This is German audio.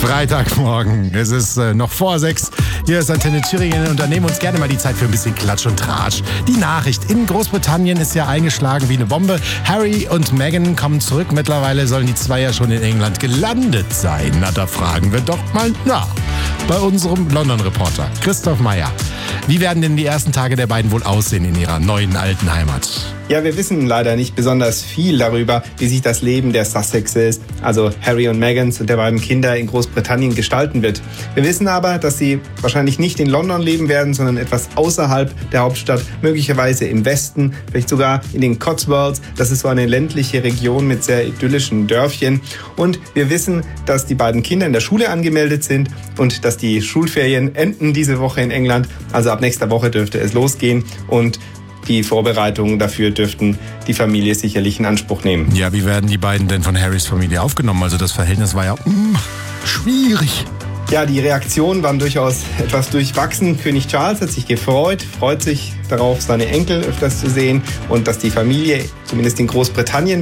Freitagmorgen. Es ist noch vor 6. Hier ist Antenne Thüringen und dann nehmen wir uns gerne mal die Zeit für ein bisschen Klatsch und Tratsch. Die Nachricht in Großbritannien ist ja eingeschlagen wie eine Bombe. Harry und Meghan kommen zurück. Mittlerweile sollen die zwei ja schon in England gelandet sein. Na, da fragen wir doch mal nach. Bei unserem London-Reporter Christoph Meyer. Wie werden denn die ersten Tage der beiden wohl aussehen in ihrer neuen alten Heimat? Ja, wir wissen leider nicht besonders viel darüber, wie sich das Leben der Sussexes, also Harry und Meghans und der beiden Kinder in Großbritannien gestalten wird. Wir wissen aber, dass sie wahrscheinlich nicht in London leben werden, sondern etwas außerhalb der Hauptstadt, möglicherweise im Westen, vielleicht sogar in den Cotswolds. Das ist so eine ländliche Region mit sehr idyllischen Dörfchen. Und wir wissen, dass die beiden Kinder in der Schule angemeldet sind und dass die Schulferien enden diese Woche in England. Also ab nächster Woche dürfte es losgehen und die Vorbereitungen dafür dürften die Familie sicherlich in Anspruch nehmen. Ja, wie werden die beiden denn von Harrys Familie aufgenommen? Also das Verhältnis war ja schwierig. Ja, die Reaktionen waren durchaus etwas durchwachsen. König Charles hat sich freut sich darauf, seine Enkel öfters zu sehen und dass die Familie, zumindest in Großbritannien,